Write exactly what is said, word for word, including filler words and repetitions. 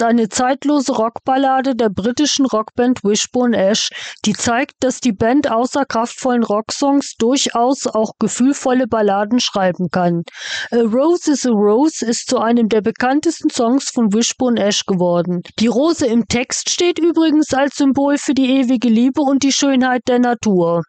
ist eine zeitlose Rockballade der britischen Rockband Wishbone Ash, die zeigt, dass die Band außer kraftvollen Rocksongs durchaus auch gefühlvolle Balladen schreiben kann. A Rose is a Rose ist zu einem der bekanntesten Songs von Wishbone Ash geworden. Die Rose im Text steht übrigens als Symbol für die ewige Liebe und die Schönheit der Natur.